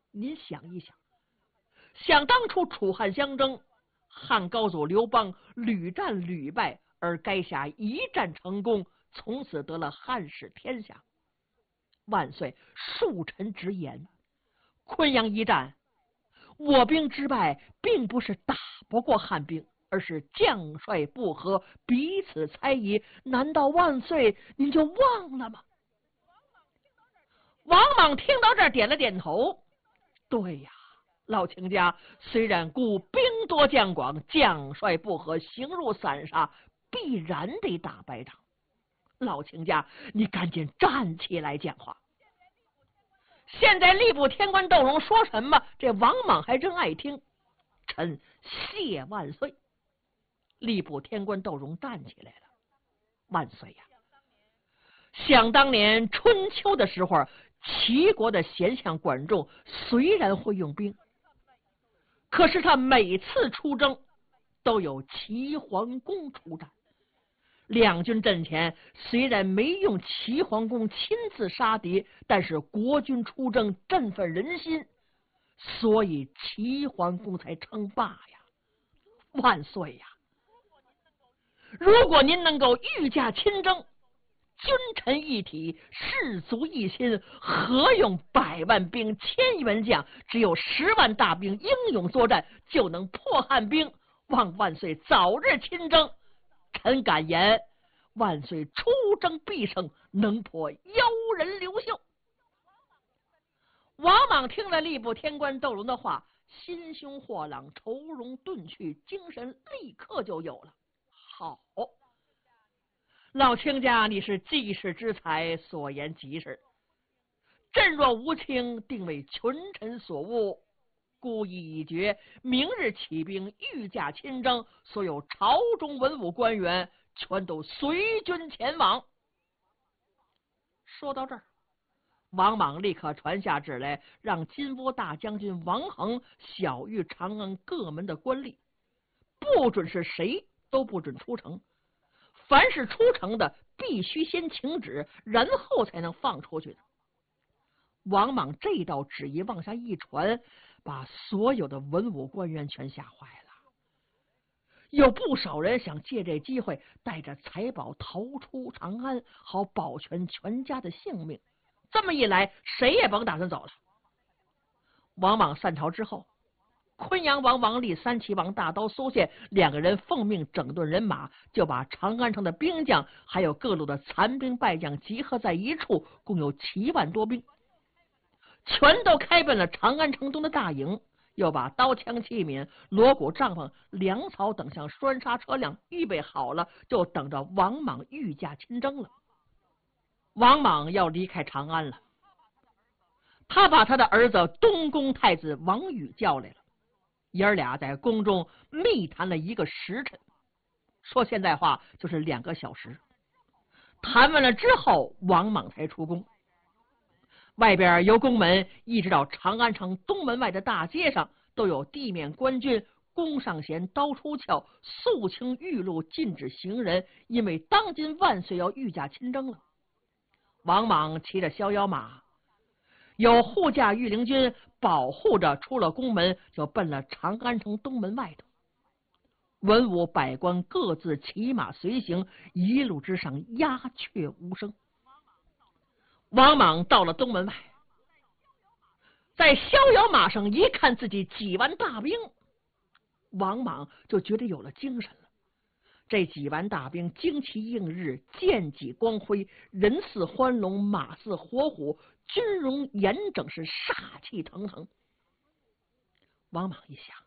您想一想，想当初楚汉相争，汉高祖刘邦屡战屡败，而垓下一战成功，从此得了汉室天下。万岁恕臣直言，昆阳一战，我兵之败，并不是打不过汉兵，而是将帅不和，彼此猜疑。难道万岁您就忘了吗？王莽听到这儿点了点头。对呀，老卿家，虽然故兵多将广，将帅不和，形如散沙，必然得打败仗。老卿家，你赶紧站起来讲话。现在吏部天官窦融说什么，这王莽还真爱听。臣谢万岁。吏部天官窦融站起来了。万岁呀！想当年春秋的时候，齐国的贤相管仲虽然会用兵，可是他每次出征都有齐桓公出战。两军阵前虽然没用齐桓公亲自杀敌，但是国军出征振奋人心，所以齐桓公才称霸呀。万岁呀！如果您能够御驾亲征，君臣一体，士卒一心，何用100万兵、1000余员将？只有10万大兵英勇作战，就能破汉兵。望万岁早日亲征。臣敢言，万岁出征必胜，能破妖人刘秀。王莽听了吏部天官窦融的话，心胸豁朗，愁容顿去，精神立刻就有了。好，老卿家你是济世之才，所言极是。朕若无情，定为群臣所误，故意已决，明日起兵，御驾亲征，所有朝中文武官员全都随军前往。说到这儿，王莽立刻传下旨来，让金波大将军王恒晓谕长安各门的官吏，不准是谁都不准出城，凡是出城的必须先请旨，然后才能放出去的。王莽这道旨意往下一传，把所有的文武官员全吓坏了。有不少人想借这机会带着财宝逃出长安，好保全全家的性命。这么一来，谁也甭打算走了。王莽散朝之后，昆阳王王立、三齐王大刀苏宪2个人奉命整顿人马，就把长安城的兵将还有各路的残兵败将集合在一处，共有7万多兵，全都开奔了长安城东的大营，又把刀枪器皿、锣鼓帐篷、粮草等项栓杀车辆预备好了，就等着王莽御驾亲征了。王莽要离开长安了，他把他的儿子东宫太子王宇叫来了，爷俩在宫中密谈了1个时辰，说现在话就是2个小时。谈完了之后，王莽才出宫。外边由宫门一直到长安城东门外的大街上，都有地面官军，弓上弦，刀出鞘，肃清御路，禁止行人，因为当今万岁要御驾亲征了。王莽骑着逍遥马，有护驾御林军保护着，出了宫门就奔了长安城东门外头。文武百官各自骑马随行，一路之上鸦雀无声。王莽到了东门外，在逍遥马上一看自己几万大兵，王莽就觉得有了精神了。这几万大兵旌旗映日，剑戟光辉，人似欢龙，马似火虎，军容严整，是煞气腾腾。王莽一想，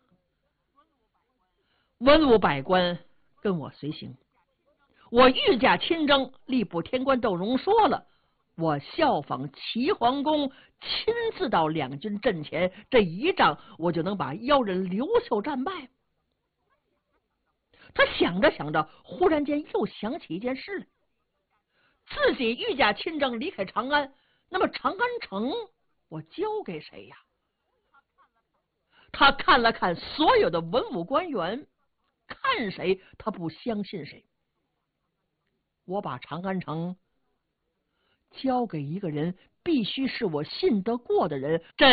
文武百官跟我随行，我御驾亲征，吏部天官窦融说了，我效仿齐桓公，亲自到2军阵前，这一仗我就能把妖人刘秀战败。他想着想着，忽然间又想起一件事来，自己御驾亲征离开长安，那么长安城我交给谁呀？他看了看所有的文武官员，看谁他不相信谁。我把长安城交给一个人，必须是我信得过的人。